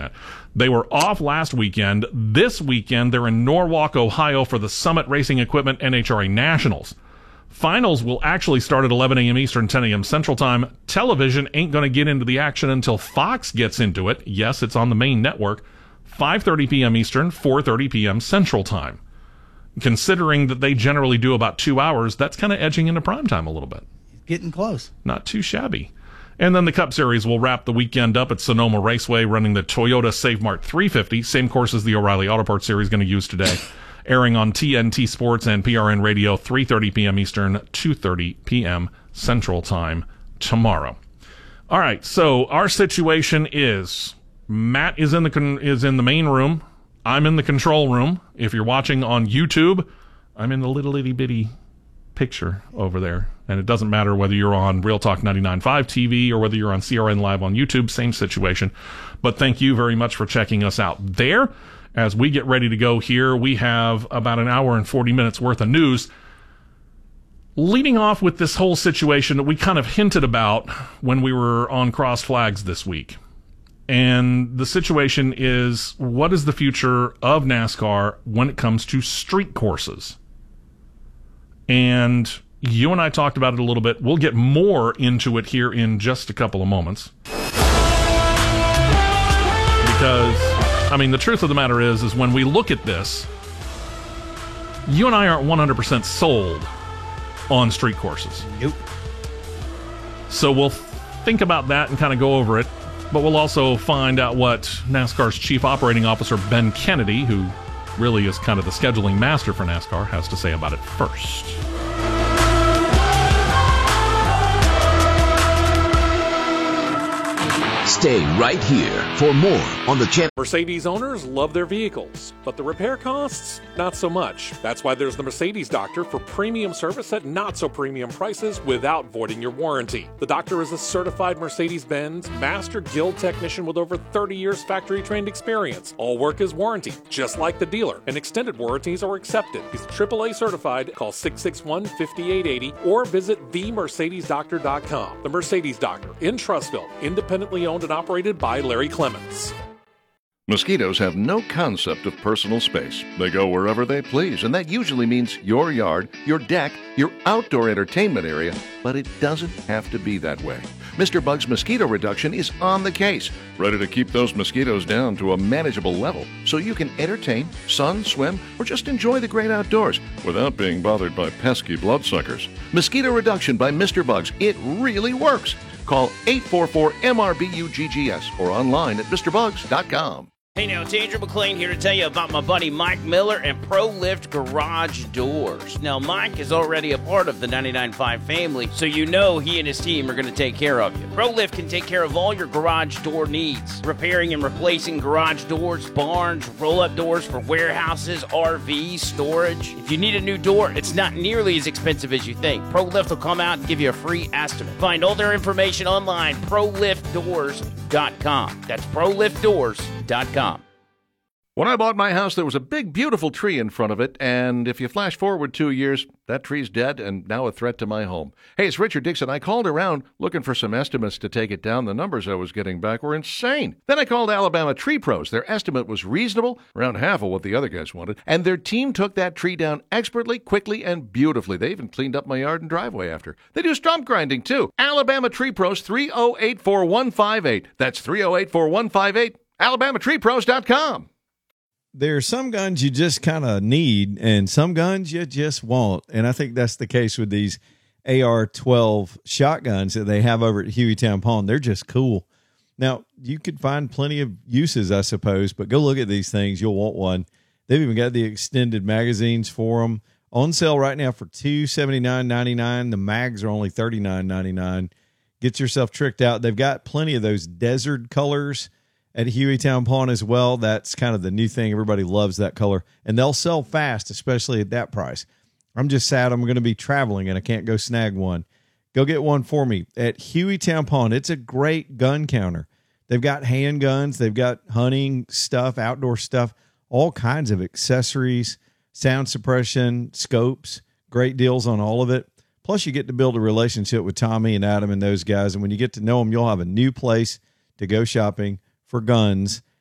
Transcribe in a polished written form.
that. They were off last weekend. This weekend, they're in Norwalk, Ohio for the Summit Racing Equipment NHRA Nationals. Finals will actually start at 11 a.m. Eastern, 10 a.m. Central Time. Television ain't going to get into the action until Fox gets into it. Yes, it's on the main network. 5:30 p.m. Eastern, 4:30 p.m. Central Time. Considering that they generally do about 2 hours, that's kind of edging into prime time a little bit. Getting close. Not too shabby. And then the Cup Series will wrap the weekend up at Sonoma Raceway, running the Toyota SafeMart 350, same course as the O'Reilly Auto Parts Series going to use today. Airing on TNT Sports and PRN Radio, 3:30 p.m. Eastern, 2:30 p.m. Central Time tomorrow. All right, so our situation is Matt is in the main room. I'm in the control room. If you're watching on YouTube, I'm in the little itty bitty picture over there. And it doesn't matter whether you're on Real Talk 99.5 TV or whether you're on CRN Live on YouTube, same situation. But thank you very much for checking us out there. As we get ready to go here, we have about an hour and 40 minutes worth of news. Leading off with this whole situation that we kind of hinted about when we were on Cross Flags this week. And the situation is, what is the future of NASCAR when it comes to street courses? And you and I talked about it a little bit. We'll get more into it here in just a couple of moments. Because, I mean, the truth of the matter is when we look at this, you and I aren't 100% sold on street courses. Nope. So we'll think about that and kind of go over it. But we'll also find out what NASCAR's Chief Operating Officer, Ben Kennedy, who really is kind of the scheduling master for NASCAR, has to say about it first. Stay right here for more on the Champ. Mercedes owners love their vehicles, but the repair costs, not so much. That's why there's the Mercedes Doctor for premium service at not-so-premium prices without voiding your warranty. The Doctor is a certified Mercedes-Benz Master Guild technician with over 30 years factory-trained experience. All work is warranty, just like the dealer, and extended warranties are accepted. He's AAA certified. Call 661-5880 or visit themercedesdoctor.com. The Mercedes Doctor in Trussville, independently owned and operated by Larry Clements. Mosquitoes have no concept of personal space. They go wherever they please, and that usually means your yard, your deck, your outdoor entertainment area, but it doesn't have to be that way. Mr. Bug's Mosquito Reduction is on the case, ready to keep those mosquitoes down to a manageable level so you can entertain, sun, swim, or just enjoy the great outdoors without being bothered by pesky bloodsuckers. Mosquito Reduction by Mr. Bugs. It really works. Call 844-MRBUGGS or online at MrBugs.com. Hey now, it's Andrew McLean here to tell you about my buddy Mike Miller and ProLift Garage Doors. Now, Mike is already a part of the 99.5 family, so you know he and his team are going to take care of you. ProLift can take care of all your garage door needs, repairing and replacing garage doors, barns, roll-up doors for warehouses, RVs, storage. If you need a new door, it's not nearly as expensive as you think. ProLift will come out and give you a free estimate. Find all their information online, ProLiftDoors.com. That's ProLiftDoors.com. When I bought my house, there was a big, beautiful tree in front of it, and if you flash forward 2 years, that tree's dead and now a threat to my home. Hey, it's Richard Dixon. I called around looking for some estimates to take it down. The numbers I was getting back were insane. Then I called Alabama Tree Pros. Their estimate was reasonable, around half of what the other guys wanted, and their team took that tree down expertly, quickly, and beautifully. They even cleaned up my yard and driveway after. They do stump grinding, too. Alabama Tree Pros, 308-4158. That's 308-4158. AlabamaTreePros.com. There are some guns you just kind of need and some guns you just want. And I think that's the case with these AR-12 shotguns that they have over at Hueytown Pawn. They're just cool. Now, you could find plenty of uses, I suppose, but go look at these things. You'll want one. They've even got the extended magazines for them. On sale right now for $279.99. The mags are only $39.99. Get yourself tricked out. They've got plenty of those desert colors at Hueytown Pawn as well. That's kind of the new thing. Everybody loves that color. And they'll sell fast, especially at that price. I'm just sad I'm going to be traveling and I can't go snag one. Go get one for me at Hueytown Pawn. It's a great gun counter. They've got handguns. They've got hunting stuff, outdoor stuff, all kinds of accessories, sound suppression, scopes, great deals on all of it. Plus, you get to build a relationship with Tommy and Adam and those guys. And when you get to know them, you'll have a new place to go shopping for guns